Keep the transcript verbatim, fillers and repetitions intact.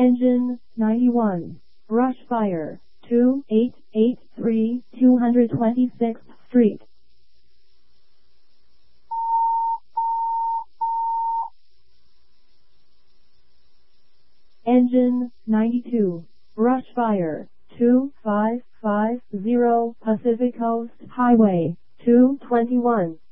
Engine ninety-one, Brushfire, two eight eight three two hundred twenty-sixth Street. Engine ninety-two, Brushfire, two five five zero Pacific Coast Highway, two twenty-one.